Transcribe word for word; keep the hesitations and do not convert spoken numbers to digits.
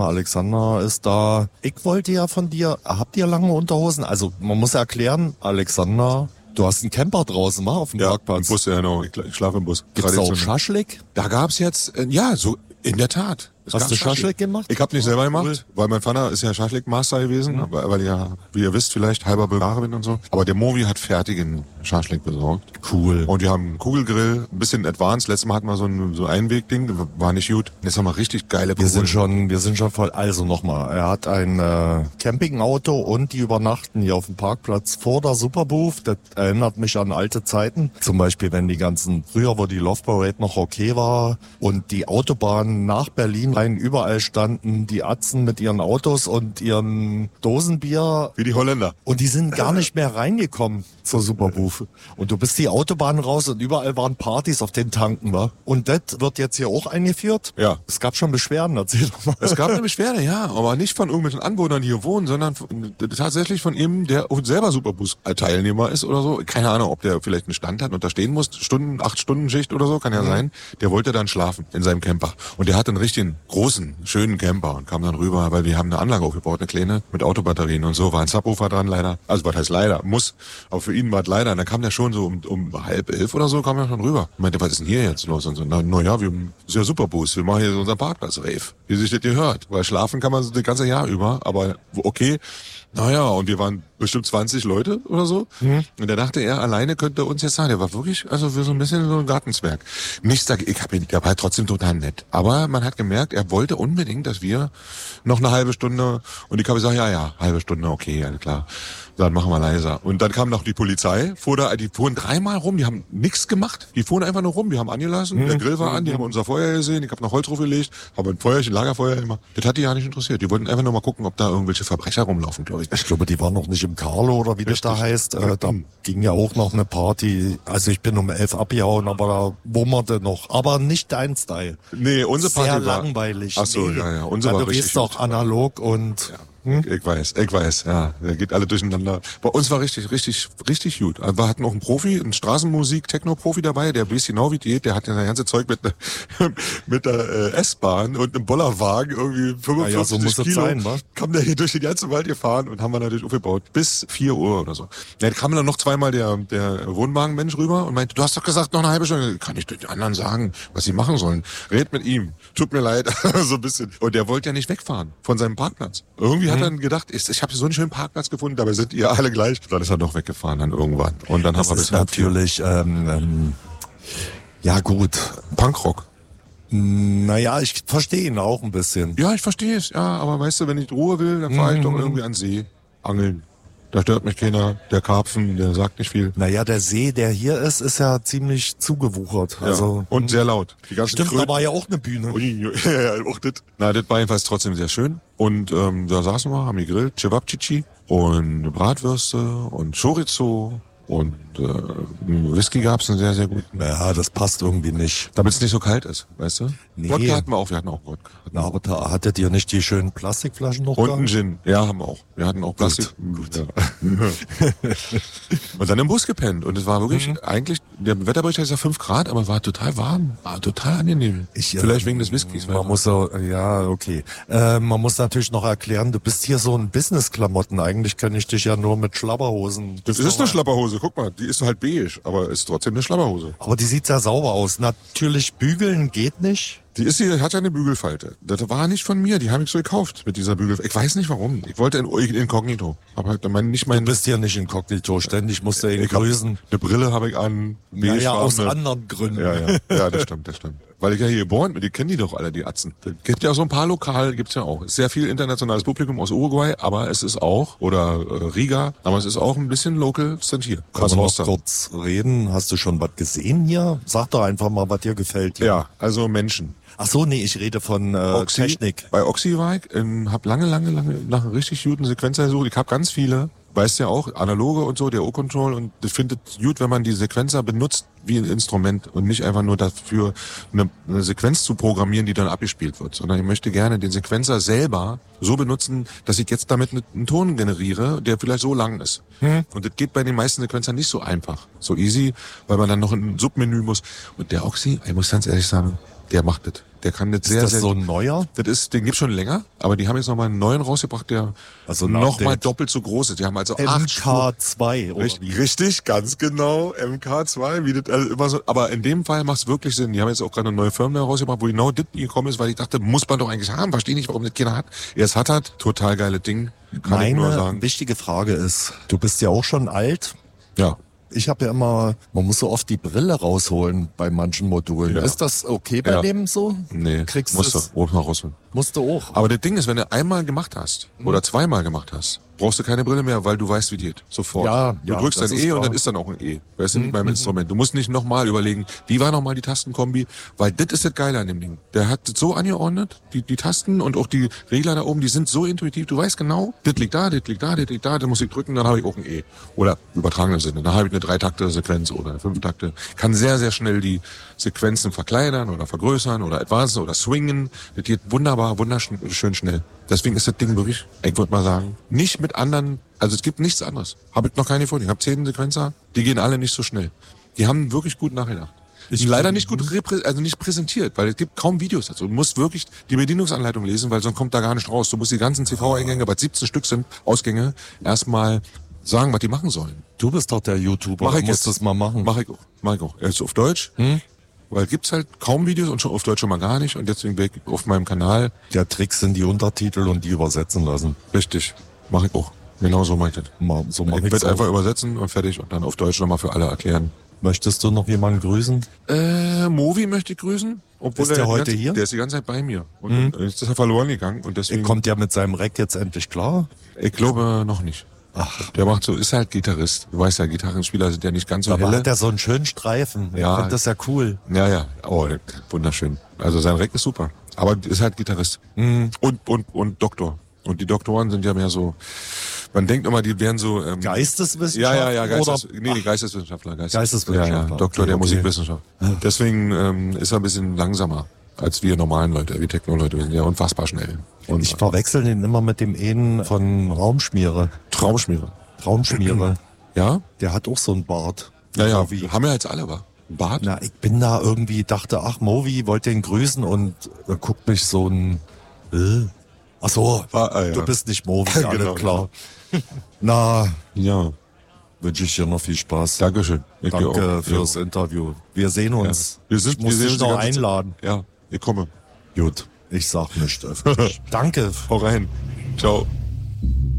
Alexander ist da. Ich wollte ja von dir, habt ihr lange Unterhosen? Also man muss erklären, Alexander, du hast einen Camper draußen, mal auf dem ja, Parkplatz. Im Bus, ja genau. Ich, ich schlafe im Bus. Gibt's auch Schaschlik? Da gab's jetzt, äh, ja, so in der Tat. Es Hast du Schaschlik gemacht? Ich habe nicht selber gemacht, cool. weil mein Vater ist ja Schaschlik-Master gewesen, Mhm. weil, weil ich ja, wie ihr wisst, vielleicht halber Bulgare bin und so. Aber der Movi hat fertigen Schaschlik besorgt. Cool. Und wir haben einen Kugelgrill, ein bisschen advanced. Letztes Mal hatten wir so ein so ein Einwegding, war nicht gut. Jetzt haben wir richtig geile Wir Kugeln. sind schon, wir sind schon voll. Also nochmal, er hat ein äh, Campingauto und die übernachten hier auf dem Parkplatz vor der Superbooth. Das erinnert mich an alte Zeiten. Zum Beispiel, wenn die ganzen, früher, wo die Love Parade noch okay war und die Autobahnen nach Berlin rein überall standen, die Atzen mit ihren Autos und ihren Dosenbier. Wie die Holländer. Und die sind gar nicht mehr reingekommen zur Superbooth. Und du bist die Autobahn raus und überall waren Partys auf den Tanken, wa? Und das wird jetzt hier auch eingeführt? Ja. Es gab schon Beschwerden, erzähl doch mal. Es gab eine Beschwerde, ja, aber nicht von irgendwelchen Anwohnern, die hier wohnen, sondern von, tatsächlich von ihm, der selber Superbus-Teilnehmer ist oder so. Keine Ahnung, ob der vielleicht einen Stand hat und da stehen muss, Stunden, acht Stunden Schicht oder so, kann ja mhm. sein. Der wollte dann schlafen in seinem Camper. Und der hatte einen richtigen großen, schönen Camper und kam dann rüber, weil wir haben eine Anlage aufgebaut, eine kleine, mit Autobatterien und so, war ein Subwoofer dran leider. Also was heißt leider, muss, aber für ihn war es leider. Und dann kam der schon so um, um halb elf oder so, kam er schon rüber. Ich meinte, was ist denn hier jetzt los? Und so, na, na ja, wir ist ja Superbus, wir machen hier so unseren Parkplatz-Rave, wie sich das gehört. Weil schlafen kann man das ganze Jahr über, aber okay. Naja, und wir waren bestimmt zwanzig Leute oder so. Mhm. Und da dachte er, alleine könnte uns jetzt sagen, der war wirklich, also für so ein bisschen so ein Gartenzwerg. Nichts dagegen, ich hab ihn, der war trotzdem total nett. Aber man hat gemerkt, er wollte unbedingt, dass wir noch eine halbe Stunde, und ich habe gesagt, ja, ja, halbe Stunde, okay, alles klar. Dann machen wir leiser. Und dann kam noch die Polizei, fuhr da, die fuhren dreimal rum, die haben nichts gemacht, die fuhren einfach nur rum, die haben angelassen, mhm. der Grill war an, die haben unser Feuer gesehen, ich habe noch Holz draufgelegt, habe ein Feuerchen, Lagerfeuer gemacht. Das hat die ja nicht interessiert, die wollten einfach nur mal gucken, ob da irgendwelche Verbrecher rumlaufen, glaube ich. Ich glaube, die waren noch nicht im Carlo oder wie Richtig. das da heißt. Äh, da ging ja auch noch eine Party. Also ich bin um elf abgehauen, aber da wummerte noch. Aber nicht dein Style. Nee, unsere Party Sehr war... langweilig. Ach so, nee. ja, ja. Unsere Weil war du richtig gehst doch analog und... Ja. Hm? Ich weiß, ich weiß, ja. Der geht alle durcheinander. Bei uns war richtig, richtig, richtig gut. Wir hatten auch einen Profi, einen Straßenmusik, Techno-Profi dabei, der weiß genau wie die geht. Der hat ja das ganze Zeug mit, mit der äh, S-Bahn und einem Bollerwagen, irgendwie fünfundvierzig ja, so muss Kilo. Das sein, wa? Kam der hier durch den ganzen Wald gefahren und haben wir natürlich aufgebaut. Bis vier Uhr oder so. Ja, da kam dann noch zweimal der, der Wohnwagenmensch rüber und meinte, du hast doch gesagt, noch eine halbe Stunde. Kann ich den anderen sagen, was sie machen sollen? Red mit ihm. Tut mir leid. So ein bisschen. Und der wollte ja nicht wegfahren von seinem Parkplatz. Irgendwie hat er gedacht, ich, ich habe so einen schönen Parkplatz gefunden, dabei sind ihr alle gleich. Dann ist er doch weggefahren dann irgendwann. Und dann das haben wir ist natürlich, ähm, ähm, ja gut, Punkrock. Naja, ich verstehe ihn auch ein bisschen. Ja, ich verstehe es, ja, aber weißt du, wenn ich Ruhe will, dann fahre ich doch irgendwie an See, angeln. Da stört mich keiner. Der Karpfen, der sagt nicht viel. Naja, der See, der hier ist, ist ja ziemlich zugewuchert. Ja. Also und sehr laut. Die ganzen Stimmt, Kröten. da war ja auch eine Bühne. Ui, ja, ja, auch das. Na, das war jedenfalls trotzdem sehr schön. Und ähm, da saßen wir, haben gegrillt, Cevapcici und Bratwürste und Chorizo und äh, Whisky gab's einen sehr, sehr guten. Ja, das passt irgendwie nicht. Damit es nicht so kalt ist, weißt du? Nee. Wodka hatten wir auch, wir hatten auch Wodka. Na, aber da hattet ihr nicht die schönen Plastikflaschen noch? Und einen Gin, ja, haben wir auch. Wir hatten auch Plastik. Gut. Ja. Und dann im Bus gepennt. Und es war wirklich, mhm. eigentlich, der Wetterbericht ist ja fünf Grad, aber war total warm, war total angenehm. Ich, Vielleicht äh, wegen des Whiskys. Man muss so, ja, okay. Äh, man muss natürlich noch erklären, du bist hier so ein Business-Klamotten. Eigentlich kenne ich dich ja nur mit Schlabberhosen. Das ist eine Schlabberhose, guck mal, die ist halt beige, aber ist trotzdem eine Schlabberhose. Aber die sieht sehr sauber aus. Natürlich bügeln geht nicht. Die ist hier, hat ja eine Bügelfalte. Das war nicht von mir, die habe ich so gekauft mit dieser Bügelfalte. Ich weiß nicht warum. Ich wollte in, in Inkognito. Aber halt mein, nicht mein. Du bist ja nicht Inkognito, ständig musst du ihn grüßen. Eine Brille habe ich an. Naja, aus anderen Gründen. Ja, ja, ja, das stimmt, das stimmt. Weil ich ja hier geboren bin, die kennen die doch alle, die Atzen. Es gibt ja so ein paar Lokal, gibt's ja auch. Ist sehr viel internationales Publikum aus Uruguay, aber es ist auch, oder äh, Riga, aber es ist auch ein bisschen local, sind hier. Kann man noch kurz reden? Hast du schon was gesehen hier? Sag doch einfach mal, was dir gefällt hier. Ja, also Menschen. Ach so, nee, ich rede von äh, Oxy, Technik. Bei Oxy war ich, ähm, hab lange, lange, lange nach einem richtig guten Sequenzer gesucht. Ich hab ganz viele, weißt ja auch, analoge und so, der O-Control, und ich finde es gut, wenn man die Sequenzer benutzt wie ein Instrument und nicht einfach nur dafür eine, eine Sequenz zu programmieren, die dann abgespielt wird, sondern ich möchte gerne den Sequenzer selber so benutzen, dass ich jetzt damit einen Ton generiere, der vielleicht so lang ist. Hm. Und das geht bei den meisten Sequenzern nicht so einfach, so easy, weil man dann noch in ein Submenü muss. Und der Oxy, ich muss ganz ehrlich sagen, Der macht das. Der kann das Ist sehr, das sehr... so ein neuer? Das ist, den gibt's schon länger, aber die haben jetzt nochmal einen neuen rausgebracht, der Also ein nochmal Update. doppelt so groß ist. Die haben also M acht K zwei oder Richtig, wie? richtig, ganz genau. M K zwei, wie das also immer so. Aber in dem Fall macht es wirklich Sinn. Die haben jetzt auch gerade eine neue Firmware rausgebracht, wo genau das gekommen ist, weil ich dachte, muss man doch eigentlich haben. Verstehe nicht, warum das keiner hat. Jetzt hat er, total geiles Ding. Kann ich nur Meine sagen. wichtige Frage ist, du bist ja auch schon alt. Ja. Ich habe ja immer, man muss so oft die Brille rausholen bei manchen Modulen. Ja. Ist das okay bei Ja. dem so? Nee, Kriegst musst du du, ruf mal rausholen. Musst du auch. Aber das Ding ist, wenn du einmal gemacht hast oder zweimal gemacht hast, brauchst du keine Brille mehr, weil du weißt, wie die geht. Sofort. Ja, du ja, drückst das ein ist E und klar. dann ist dann auch ein E. Weißt du, nicht beim Instrument. Du musst nicht nochmal überlegen, wie war nochmal die Tastenkombi, weil das ist das Geile an dem Ding. Der hat das so angeordnet, die, die Tasten und auch die Regler da oben, die sind so intuitiv. Du weißt genau, das liegt da, das liegt da, das liegt da, das muss ich drücken, dann habe ich auch ein E. Oder übertragenen Sinne. Dann habe ich eine Dreitakte-Sequenz oder eine Fünftakte. Kann sehr, sehr schnell die Sequenzen verkleinern oder vergrößern oder advancen oder swingen. Das geht wunderbar, wunderschön schnell. Deswegen ist das Ding wirklich, ich würde mal sagen, nicht mit anderen, also es gibt nichts anderes. Habe ich noch keine gefunden. Ich habe zehn Sequenzer, die gehen alle nicht so schnell. Die haben wirklich gut nachgedacht. Ist leider nicht gut reprä- also nicht präsentiert, weil es gibt kaum Videos dazu. Du musst wirklich die Bedienungsanleitung lesen, weil sonst kommt da gar nicht raus. Du musst die ganzen C V-Eingänge, was siebzehn Stück sind, Ausgänge, erstmal sagen, was die machen sollen. Du bist doch der YouTuber, Mach du ich musst jetzt. das mal machen. Mach ich auch. Mach ich auch. Jetzt auf Deutsch. Hm? Weil gibt's halt kaum Videos und schon auf Deutsch schon mal gar nicht. Und deswegen bin ich auf meinem Kanal. Der Trick sind die Untertitel und die übersetzen lassen. Richtig. Mach ich auch. Genau so mach ich das. Mal, so mach Ich ich's werde auch. einfach übersetzen und fertig und dann auf Deutsch nochmal für alle erklären. Möchtest du noch jemanden grüßen? Äh, Movi möchte ich grüßen. Obwohl Ist der die heute ganze, hier? Der ist die ganze Zeit bei mir. Und mhm. jetzt ist er verloren gegangen. Und deswegen, Kommt ja mit seinem Rack jetzt endlich klar? ich glaube noch nicht. Ach. Der macht so, ist halt Gitarrist. Du weißt ja, Gitarrenspieler sind ja nicht ganz so Aber helle. hat er so einen schönen Streifen. Ja. Ich find das ja cool. Ja, ja. Oh, wunderschön. Also sein Rack ist super. Aber ist halt Gitarrist. Mhm. Und, und, und Doktor. Und die Doktoren sind ja mehr so, man denkt immer, die wären so... Ähm, Geisteswissenschaftler? Ja, ja, ja, Geistes, oder? nee, Geisteswissenschaftler. Geistes, Geisteswissenschaftler. Ja, ja, Doktor Okay, der okay. Musikwissenschaft. Deswegen ähm, ist er ein bisschen langsamer als wir normalen Leute, wie Techno-Leute. Wir sind ja unfassbar schnell. Und Ich verwechsel den immer mit dem einen von Raumschmiere. Traumschmiere. Raumschmiere. Ja? Der hat auch so einen Bart. Ja, ja, Movi. haben wir jetzt alle, wa? Ein Bart? Na, ich bin da irgendwie, dachte, ach, Movi, wollte den grüßen und da guckt mich so ein, äh, ach so, Ah, ah, ja. du bist nicht Movi, alles Genau, klar. Na, Ja. wünsche ich dir noch viel Spaß. Dankeschön. Ich dir Danke auch. fürs Ja. Interview. Wir sehen uns. Wir sind, ich muss wir sehen dich uns die noch ganze Zeit. einladen. Ja, ich komme. Gut, ich sag nicht öffentlich. Danke. Hau rein. Ciao.